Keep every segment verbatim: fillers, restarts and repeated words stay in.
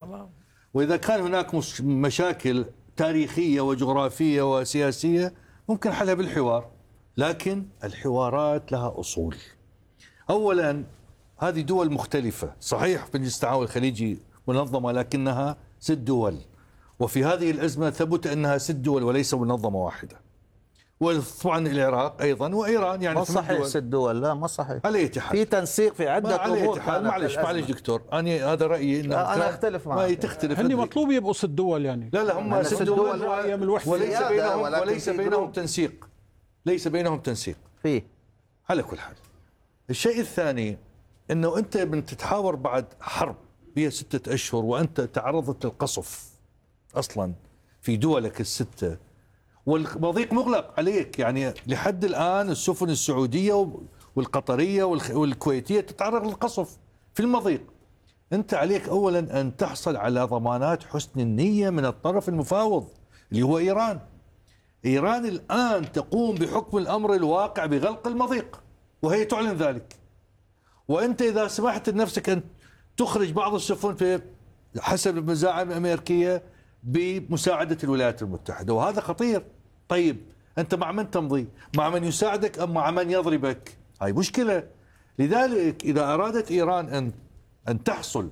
وإذا كان هناك مشاكل تاريخية وجغرافية وسياسية ممكن حلها بالحوار، لكن الحوارات لها أصول. أولا هذه دول مختلفة، صحيح في التعاون الخليجي منظمة لكنها ست دول، وفي هذه الأزمة ثبت أنها ست دول وليس منظمة واحدة. وطبعا العراق أيضا وإيران يعني ما صحيح ست دول، لا ما صحيح، على اتحاد في تنسيق في عدة أمور. معلش معلش دكتور، أنا هذا رأيي إنه أنا أختلف معك، ما تختلف. هني مطلوب يبقوا ست دول يعني. لا لا هم ست دول أيام الوحدة، وليس بينهم وليس بينهم تنسيق، ليس بينهم تنسيق فيه. على كل حال. الشيء الثاني انه انت من تتحاور بعد حرب هي ستة اشهر وانت تعرضت للقصف اصلا في دولك الستة، والمضيق مغلق عليك. يعني لحد الان السفن السعودية والقطرية والكويتية تتعرض للقصف في المضيق. انت عليك اولا ان تحصل على ضمانات حسن النية من الطرف المفاوض اللي هو ايران. ايران الان تقوم بحكم الامر الواقع بغلق المضيق وهي تعلن ذلك، وانت اذا سمحت لنفسك ان تخرج بعض السفن في حسب المزاعم الامريكيه بمساعده الولايات المتحده، وهذا خطير. طيب انت مع من تمضي؟ مع من يساعدك ام مع من يضربك؟ هاي مشكله. لذلك اذا ارادت ايران ان ان تحصل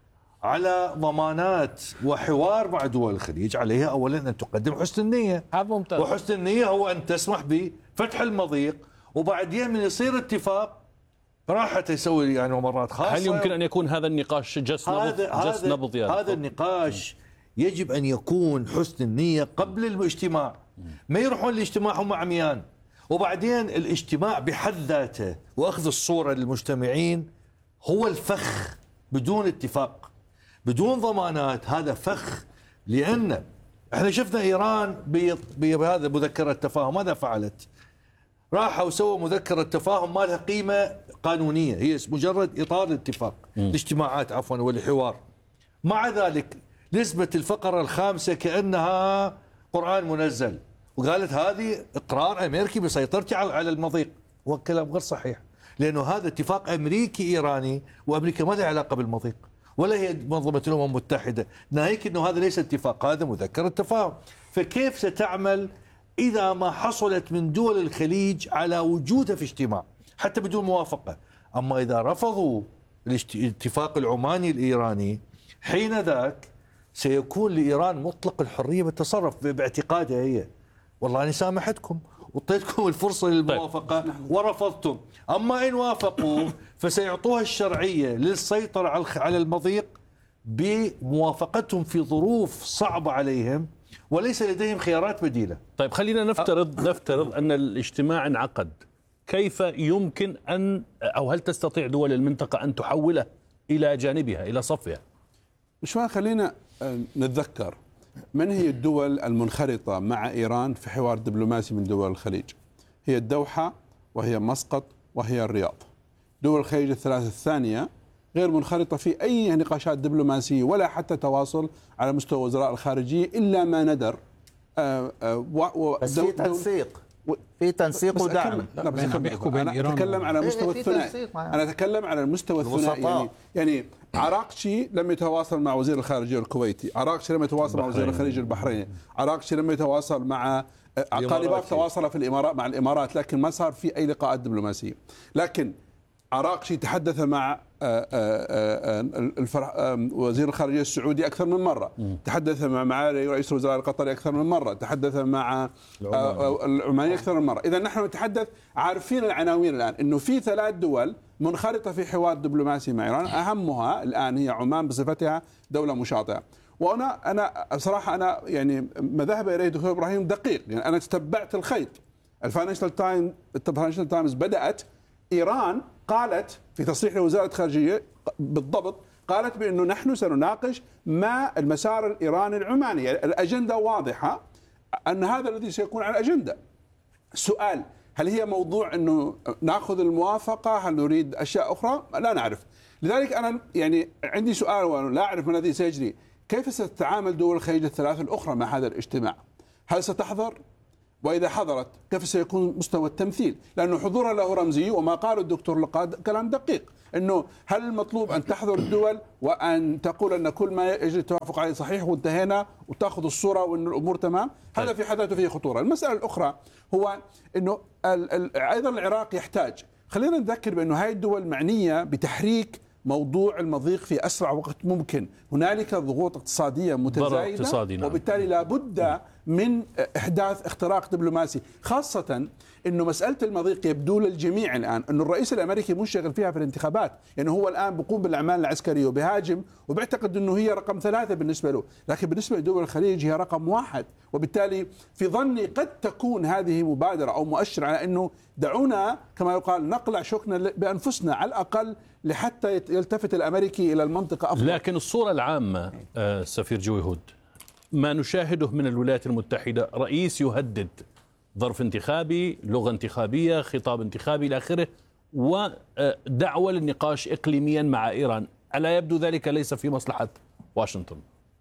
على ضمانات وحوار مع دول الخليج، عليها اولا ان تقدم حسن النيه. هذا ممتاز. وحسن النيه هو ان تسمح بفتح المضيق، وبعدين من يصير اتفاق راح تسوي يعني مرات خاصة. هل يمكن أن يكون هذا النقاش جس نبض؟ جس نبض يعني. هذا النقاش يجب أن يكون حسن النية قبل الاجتماع، ما يروحون الاجتماع هم عميان. وبعدين الاجتماع بحد ذاته وأخذ الصورة للمجتمعين هو الفخ بدون اتفاق بدون ضمانات، هذا فخ. لأن احنا شفنا إيران بهذا مذكرة تفاهم ماذا فعلت؟ راحوا وسووا مذكرة تفاهم ما لها قيمة قانونية، هي مجرد إطار الاتفاق الاجتماعات عفوا والحوار. مع ذلك نسبة الفقرة الخامسة كأنها قرآن منزل، وقالت هذه إقرار أمريكي بسيطرتي على المضيق، والكلام غير صحيح، لأنه هذا اتفاق أمريكي إيراني، وأمريكا ما لها علاقة بالمضيق ولا هي منظمة الأمم المتحدة، ناهيك أنه هذا ليس اتفاق، هذا مذكرة تفاهم. فكيف ستعمل إذا ما حصلت من دول الخليج على وجودها في اجتماع حتى بدون موافقة؟ أما إذا رفضوا الاتفاق العماني الإيراني، حين ذاك سيكون لإيران مطلق الحرية بالتصرف باعتقادها هي. والله أنا سامحتكم وطيتكم الفرصة للموافقة ورفضتم، أما إن وافقوا فسيعطوها الشرعية للسيطرة على المضيق بموافقتهم في ظروف صعبة عليهم وليس لديهم خيارات بديلة. طيب خلينا نفترض نفترض أن الاجتماع انعقد، كيف يمكن أن أو هل تستطيع دول المنطقة أن تحوله إلى جانبها إلى صفها؟ مش ما خلينا نتذكر من هي الدول المنخرطة مع إيران في حوار دبلوماسي من دول الخليج. هي الدوحة وهي مسقط وهي الرياض. دول الخليج الثلاثة الثانية غير منخرطة في أي نقاشات دبلوماسية ولا حتى تواصل على مستوى وزراء الخارجية إلا ما ندر. آآ آآ بس في تنسيق في تنسيق ودعم. أنا أتكلم على مستوى الثنائي، أنا أتكلم على المستوى الثنائي. يعني, يعني عراقشي لم يتواصل مع وزير الخارجية الكويتي، عراقشي لم يتواصل مع وزير الخارجية البحريني، عراقشي لم يتواصل مع قالباف تواصل في الإمارات مع الإمارات، لكن ما صار في أي لقاءات دبلوماسية. لكن عراقشي تحدث مع وزير الخارجية السعودي أكثر من مرة، تحدث مع معالي رئيس الوزراء القطري أكثر من مرة، تحدث مع العماني أكثر من مرة. إذا نحن نتحدث عارفين العناوين الآن إنه في ثلاث دول منخرطة في حوار دبلوماسي مع إيران، أهمها الآن هي عمان بصفتها دولة مشاطئة. وأنا أنا صراحة أنا يعني ما ذهب إليه دكتور إبراهيم دقيق، يعني أنا تتبعت الخيط. الفاينانشال تايمز الفاينانشال تايمز بدأت إيران قالت في تصريح لوزارة الخارجية بالضبط، قالت بأنه نحن سنناقش مع المسار الإيراني العماني، يعني الأجندة واضحة أن هذا الذي سيكون على الأجندة. السؤال هل هي موضوع أنه نأخذ الموافقة، هل نريد أشياء أخرى؟ لا نعرف. لذلك أنا يعني عندي سؤال وأنا لا أعرف ما الذي سيجري. كيف ستتعامل دول الخليج الثلاث الأخرى مع هذا الاجتماع؟ هل ستحضر وإذا حضرت كيف سيكون مستوى التمثيل؟ لأنه حضورها له رمزي، وما قاله الدكتور لقاد كلام دقيق، أنه هل المطلوب أن تحضر الدول وأن تقول أن كل ما يجري التوافق عليه صحيح وانتهينا وتأخذ الصورة وأن الأمور تمام؟ هذا في حد ذاته فيه خطورة. المسألة الأخرى هو أنه أيضا العراق يحتاج، خلينا نذكر بأنه هاي الدول معنية بتحريك موضوع المضيق في أسرع وقت ممكن. هنالك ضغوط اقتصادية متزايدة وبالتالي لا بد من إحداث اختراق دبلوماسي، خاصة أنه مسألة المضيق يبدو للجميع الآن أنه الرئيس الأمريكي منشغل فيها في الانتخابات، يعني هو الآن بقوم بالأعمال العسكرية وبهاجم وبيعتقد أنه هي رقم ثلاثة بالنسبة له، لكن بالنسبة لدول الخليج هي رقم واحد. وبالتالي في ظني قد تكون هذه مبادرة أو مؤشر على أنه دعونا كما يقال نقلع شوكنا بأنفسنا على الأقل لحتى يلتفت الأمريكي إلى المنطقة أفضل. لكن الصورة العامة سفير جوي هود، ما نشاهده من الولايات المتحدة رئيس يهدد ظرف انتخابي، لغة انتخابية، خطاب انتخابي إلى آخره، ودعوة للنقاش إقليميا مع إيران. ألا يبدو ذلك ليس في مصلحة واشنطن؟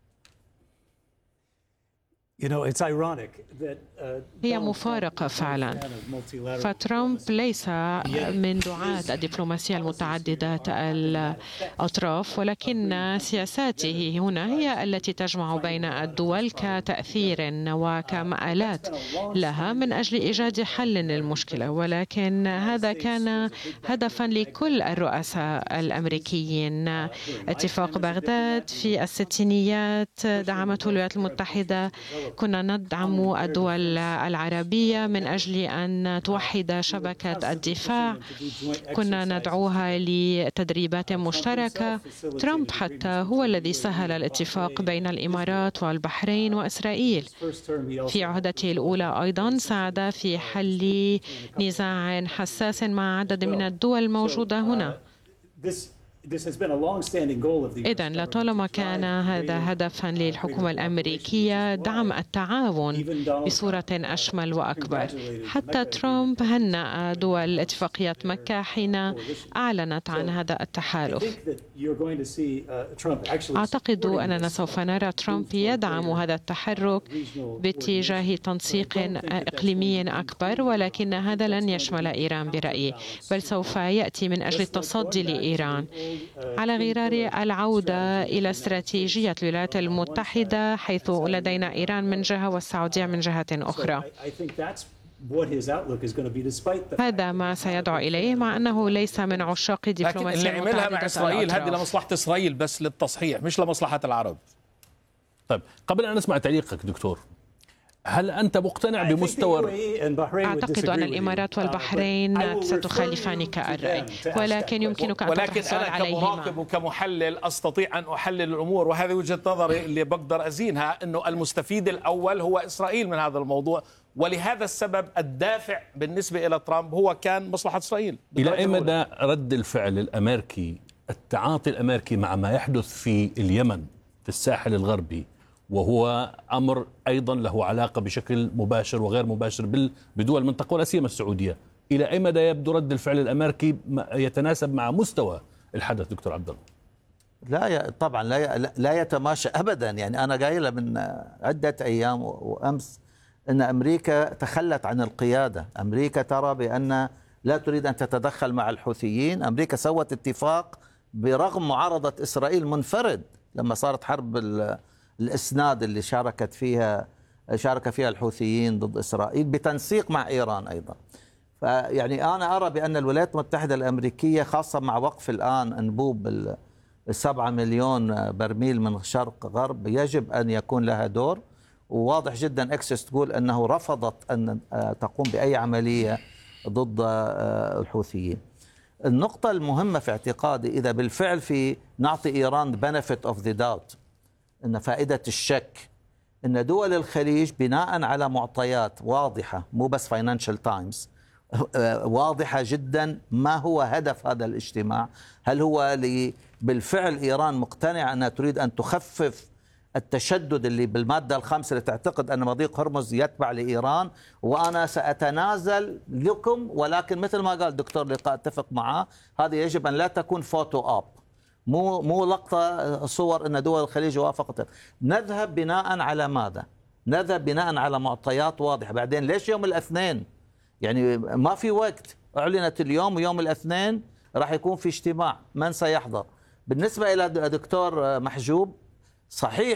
هي مفارقة فعلا، فترامب ليس من دعاة الدبلوماسية المتعددة الأطراف، ولكن سياساته هنا هي التي تجمع بين الدول كتأثير وكمآلات لها من أجل إيجاد حل للمشكلة. ولكن هذا كان هدفا لكل الرؤساء الأمريكيين. اتفاق بغداد في الستينيات دعمته الولايات المتحدة، كنا ندعم الدول العربية من أجل أن توحد شبكة الدفاع، كنا ندعوها لتدريبات مشتركة. ترامب حتى هو الذي سهل الاتفاق بين الإمارات والبحرين وإسرائيل. في عهدته الأولى أيضا ساعد في حل نزاع حساس مع عدد من الدول الموجودة هنا. إذن لطالما كان هذا هدفا للحكومة الأمريكية دعم التعاون بصورة أشمل وأكبر. حتى ترامب هنأ دول اتفاقية مكة حين أعلنت عن هذا التحالف. أعتقد أننا سوف نرى ترامب يدعم هذا التحرك باتجاه تنسيق إقليمي أكبر، ولكن هذا لن يشمل إيران برأيي، بل سوف يأتي من أجل التصدي لإيران، على غرار العودة إلى استراتيجية الولايات المتحدة، حيث لدينا إيران من جهة والسعودية من جهة أخرى. هذا ما سيدعو إليه، مع أنه ليس من عشاق دبلوماسية اللي عملها مع إسرائيل هذه لمصلحة إسرائيل بس للتصحيح، مش لمصلحة العرب. طيب قبل أن نسمع تعليقك دكتور، هل أنت مقتنع بمستوى؟ أعتقد أن الإمارات والبحرين ستخالفانك الرأي، ولكن يمكنك أن ولكن أنا كمراقب وكمحلل أستطيع أن أحلل الأمور، وهذه وجهة نظري اللي بقدر أزينها، أنه المستفيد الأول هو إسرائيل من هذا الموضوع، ولهذا السبب الدافع بالنسبة إلى ترامب هو كان مصلحة إسرائيل. إلى أي مدى رد الفعل الأمريكي، التعاطي الأمريكي مع ما يحدث في اليمن في الساحل الغربي، وهو أمر أيضا له علاقة بشكل مباشر وغير مباشر بدول المنطقة ولا سيما السعودية، إلى أي مدى يبدو رد الفعل الأمريكي يتناسب مع مستوى الحدث دكتور عبد الله؟ لا طبعا لا لا يتماشى أبدا. يعني أنا قايلة من عدة أيام وأمس أن أمريكا تخلت عن القيادة. أمريكا ترى بأن لا تريد أن تتدخل مع الحوثيين. أمريكا سوت اتفاق برغم معارضة إسرائيل منفرد لما صارت حرب الإسناد اللي شاركت فيها شارك فيها الحوثيين ضد إسرائيل بتنسيق مع إيران أيضا. فيعني أنا أرى بأن الولايات المتحدة الأمريكية خاصة مع وقف الآن أنبوب السبعة مليون برميل من شرق غرب يجب أن يكون لها دور. وواضح جدا أكسس تقول أنه رفضت أن تقوم بأي عملية ضد الحوثيين. النقطة المهمة في اعتقادي إذا بالفعل في نعطي إيران benefit of the doubt، أن فائدة الشك، أن دول الخليج بناء على معطيات واضحة مو بس فاينانشال تايمز واضحة جدا ما هو هدف هذا الاجتماع. هل هو بالفعل إيران مقتنعة أنها تريد أن تخفف التشدد اللي بالمادة الخامسة اللي تعتقد أن مضيق هرمز يتبع لإيران، وأنا سأتنازل لكم، ولكن مثل ما قال دكتور لقاء اتفق معه، هذه يجب أن لا تكون فوتو أب، مو مو لقطة صور أن دول الخليج وافقت. نذهب بناء على ماذا؟ نذهب بناء على معطيات واضحة. بعدين ليش يوم الاثنين؟ يعني ما في وقت، أعلنت اليوم ويوم الاثنين راح يكون في اجتماع، من سيحضر؟ بالنسبة إلى دكتور محجوب، صحيح